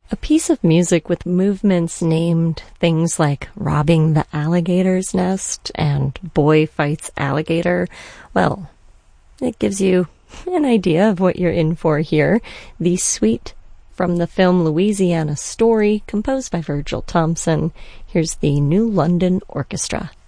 A piece of music with movements named things like robbing the alligator's nest and boy fights alligator. Well, it gives you an idea of what you're in for here. The suite from the film Louisiana Story, composed by Virgil Thompson. Here's the New London Orchestra.